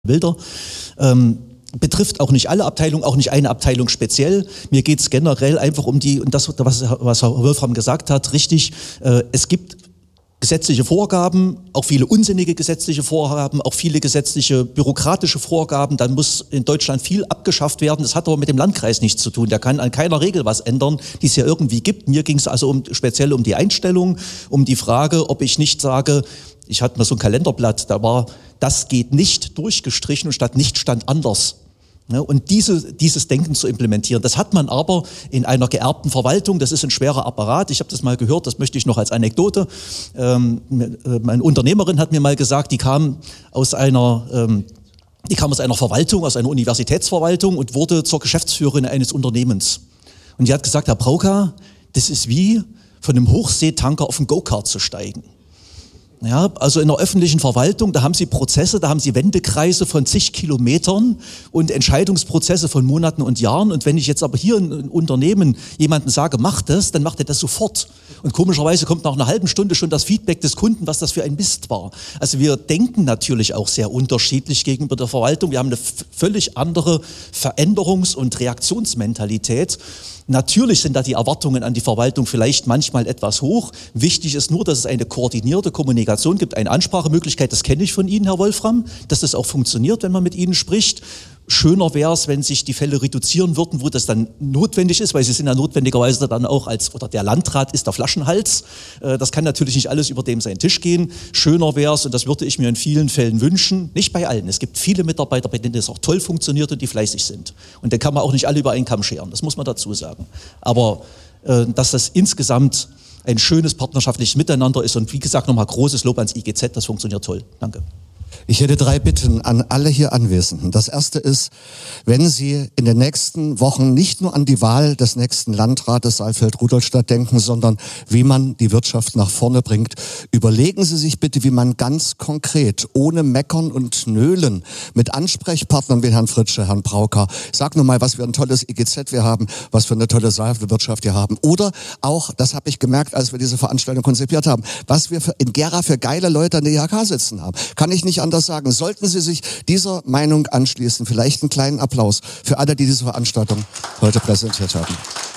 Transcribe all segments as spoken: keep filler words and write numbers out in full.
Wilder. Ähm, betrifft auch nicht alle Abteilungen, auch nicht eine Abteilung speziell. Mir geht es generell einfach um die, und das, was, was Herr Wolfram gesagt hat, richtig, äh, es gibt gesetzliche Vorgaben, auch viele unsinnige gesetzliche Vorgaben, auch viele gesetzliche bürokratische Vorgaben. Dann muss in Deutschland viel abgeschafft werden. Das hat aber mit dem Landkreis nichts zu tun. Der kann an keiner Regel was ändern, die es ja irgendwie gibt. Mir ging es also um, speziell um die Einstellung, um die Frage, ob ich nicht sage, ich hatte mal so ein Kalenderblatt, da war, das geht nicht durchgestrichen und statt nicht stand anders. Und diese, dieses Denken zu implementieren, das hat man aber in einer geerbten Verwaltung, das ist ein schwerer Apparat. Ich habe das mal gehört, das möchte ich noch als Anekdote. Ähm, meine Unternehmerin hat mir mal gesagt, die kam aus einer, ähm, die kam aus einer Verwaltung, aus einer Universitätsverwaltung und wurde zur Geschäftsführerin eines Unternehmens. Und die hat gesagt, Herr Brauka, das ist wie von einem Hochseetanker auf einen Go-Kart zu steigen. Ja, also in der öffentlichen Verwaltung, da haben Sie Prozesse, da haben Sie Wendekreise von zig Kilometern und Entscheidungsprozesse von Monaten und Jahren. Und wenn ich jetzt aber hier in einem Unternehmen jemanden sage, mach das, dann macht er das sofort. Und komischerweise kommt nach einer halben Stunde schon das Feedback des Kunden, was das für ein Mist war. Also wir denken natürlich auch sehr unterschiedlich gegenüber der Verwaltung. Wir haben eine völlig andere Veränderungs- und Reaktionsmentalität. Natürlich sind da die Erwartungen an die Verwaltung vielleicht manchmal etwas hoch. Wichtig ist nur, dass es eine koordinierte Kommunikation gibt, eine Ansprachemöglichkeit. Das kenne ich von Ihnen, Herr Wolfram, dass das auch funktioniert, wenn man mit Ihnen spricht. Schöner wäre es, wenn sich die Fälle reduzieren würden, wo das dann notwendig ist, weil sie sind ja notwendigerweise dann auch als, oder der Landrat ist der Flaschenhals. Das kann natürlich nicht alles über dem seinen Tisch gehen. Schöner wäre es, und das würde ich mir in vielen Fällen wünschen, nicht bei allen. Es gibt viele Mitarbeiter, bei denen das auch toll funktioniert und die fleißig sind. Und dann kann man auch nicht alle über einen Kamm scheren, das muss man dazu sagen. Aber dass das insgesamt ein schönes partnerschaftliches Miteinander ist und wie gesagt nochmal großes Lob ans I G Z, das funktioniert toll. Danke. Ich hätte drei Bitten an alle hier Anwesenden. Das erste ist, wenn Sie in den nächsten Wochen nicht nur an die Wahl des nächsten Landrates Saalfeld-Rudolstadt denken, sondern wie man die Wirtschaft nach vorne bringt, überlegen Sie sich bitte, wie man ganz konkret, ohne Meckern und Nölen, mit Ansprechpartnern wie Herrn Fritsche, Herrn Brauka, sag nur mal, was für ein tolles I G Z wir haben, was für eine tolle Saalfeldwirtschaft wir haben. Oder auch, das habe ich gemerkt, als wir diese Veranstaltung konzipiert haben, was wir für, in Gera für geile Leute an der I H K sitzen haben. Kann ich nicht anders sagen. Sollten Sie sich dieser Meinung anschließen, vielleicht einen kleinen Applaus für alle, die diese Veranstaltung heute präsentiert haben.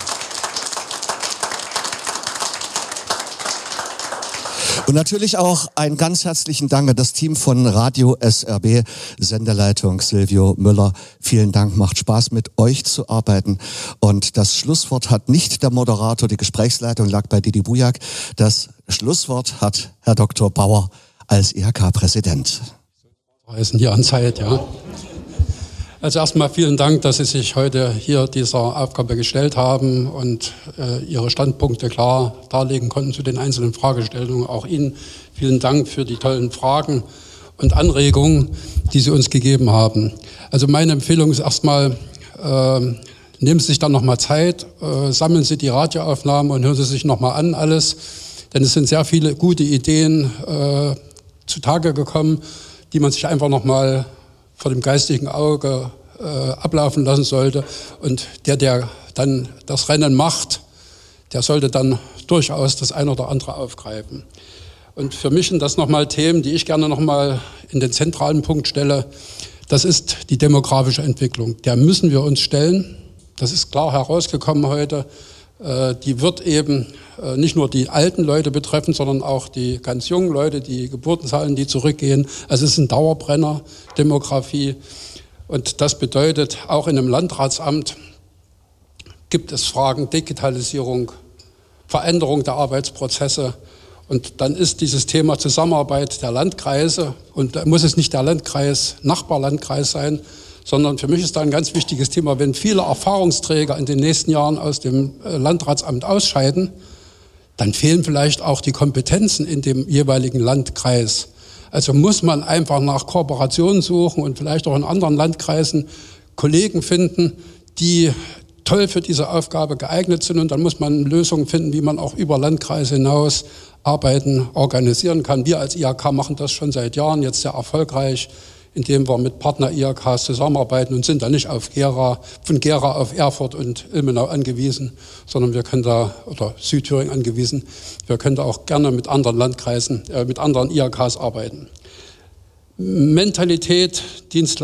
Und natürlich auch einen ganz herzlichen Dank an das Team von Radio S R B, Sendeleitung Silvio Müller. Vielen Dank, macht Spaß mit euch zu arbeiten. Und das Schlusswort hat nicht der Moderator, die Gesprächsleitung lag bei Didi Bujak. Das Schlusswort hat Herr Doktor Bauer als I H K-Präsident. Reisen hier an Zeit, ja. Also erstmal vielen Dank, dass Sie sich heute hier dieser Aufgabe gestellt haben und äh, Ihre Standpunkte klar darlegen konnten zu den einzelnen Fragestellungen. Auch Ihnen vielen Dank für die tollen Fragen und Anregungen, die Sie uns gegeben haben. Also meine Empfehlung ist erstmal, äh, nehmen Sie sich dann nochmal Zeit, äh, sammeln Sie die Radioaufnahmen und hören Sie sich nochmal an alles, denn es sind sehr viele gute Ideen äh, zutage gekommen, die man sich einfach nochmal vor dem geistigen Auge äh, ablaufen lassen sollte. Und der, der dann das Rennen macht, der sollte dann durchaus das eine oder andere aufgreifen. Und für mich sind das nochmal Themen, die ich gerne nochmal in den zentralen Punkt stelle. Das ist die demografische Entwicklung. Der müssen wir uns stellen. Das ist klar herausgekommen heute. Äh, die wird eben äh, nicht nur die alten Leute betreffen, sondern auch die ganz jungen Leute, die Geburtenzahlen, die zurückgehen. Also es ist ein Dauerbrenner, Demografie. Und das bedeutet, auch in einem Landratsamt gibt es Fragen Digitalisierung, Veränderung der Arbeitsprozesse. Und dann ist dieses Thema Zusammenarbeit der Landkreise, und da muss es nicht der Landkreis, Nachbarlandkreis sein, sondern für mich ist da ein ganz wichtiges Thema, wenn viele Erfahrungsträger in den nächsten Jahren aus dem Landratsamt ausscheiden, dann fehlen vielleicht auch die Kompetenzen in dem jeweiligen Landkreis. Also muss man einfach nach Kooperationen suchen und vielleicht auch in anderen Landkreisen Kollegen finden, die toll für diese Aufgabe geeignet sind, und dann muss man Lösungen finden, wie man auch über Landkreise hinaus Arbeiten organisieren kann. Wir als I H K machen das schon seit Jahren, jetzt sehr erfolgreich, indem wir mit Partner-I H Ks zusammenarbeiten und sind da nicht auf Gera, von Gera auf Erfurt und Ilmenau angewiesen, sondern wir können da, oder Südthüringen angewiesen, wir können da auch gerne mit anderen Landkreisen, äh, mit anderen I H Ks arbeiten. Mentalität, Dienstleistung.